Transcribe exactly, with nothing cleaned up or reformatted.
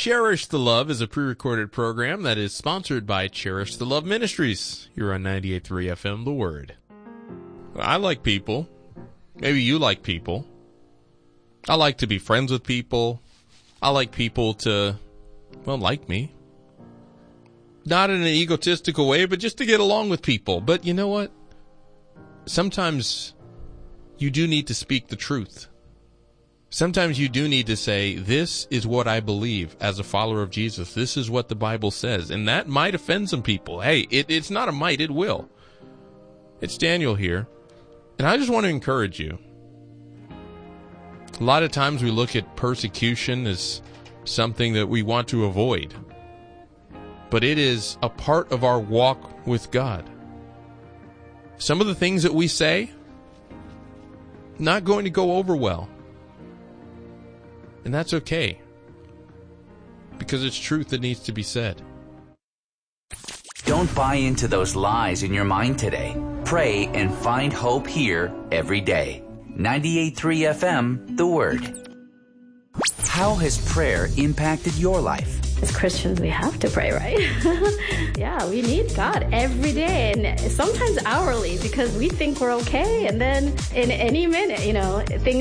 Cherish the Love is a pre-recorded program that is sponsored by Cherish the Love Ministries. You're on ninety-eight point three F M, The Word. I like people. Maybe you like people. I like to be friends with people. I like people to, well, like me. Not in an egotistical way, but just to get along with people. But you know what? Sometimes you do need to speak the truth. Sometimes you do need to say, this is what I believe as a follower of Jesus. This is what the Bible says. And that might offend some people. Hey, it, it's not a might, it will. It's Daniel here. And I just want to encourage you. A lot of times we look at persecution as something that we want to avoid. But it is a part of our walk with God. Some of the things that we say, not going to go over well. And that's okay. Because it's truth that needs to be said. Don't buy into those lies in your mind today. Pray and find hope here every day. ninety-eight point three F M, The Word. How has prayer impacted your life? As Christians, we have to pray, right? Yeah, we need God every day and sometimes hourly because we think we're okay. And then in any minute, you know, things